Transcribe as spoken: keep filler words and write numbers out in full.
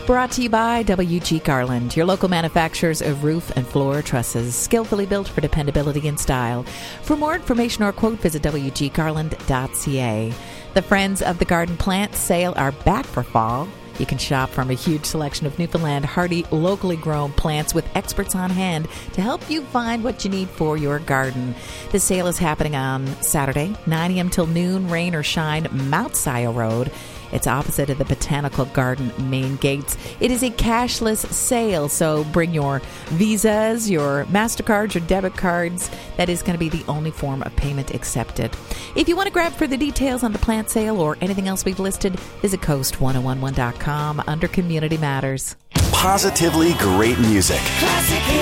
Brought to you by W G Garland, your local manufacturers of roof and floor trusses, skillfully built for dependability and style. For more information or quote, visit w g garland dot c a. The Friends of the Garden Plant sale are back for fall. You can shop from a huge selection of Newfoundland hardy, locally grown plants with experts on hand to help you find what you need for your garden. The sale is happening on Saturday, nine a.m. till noon, rain or shine, Mount Sion Road. It's opposite of the Botanical Garden main gates. It is a cashless sale, so bring your Visas, your MasterCards, your debit cards. That is going to be the only form of payment accepted. If you want to grab further details on the plant sale or anything else we've listed, visit coast ten eleven dot com under Community Matters. Positively great music. Classic